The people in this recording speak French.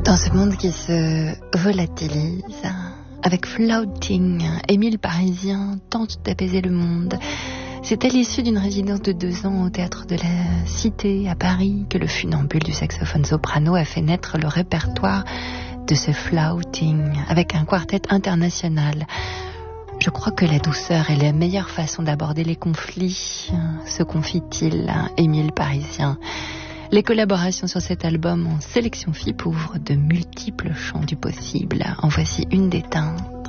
Dans ce monde qui se volatilise, avec Floating, Émile Parisien tente d'apaiser le monde. C'est à l'issue d'une résidence de 2 ans au théâtre de la Cité à Paris que le funambule du saxophone soprano a fait naître le répertoire de ce Floating avec un quartet international. Je crois que la douceur est la meilleure façon d'aborder les conflits, se confie-t-il, Émile Parisien. Les collaborations sur cet album en sélection FIP ouvrent de multiples champs du possible. En voici une des teintes.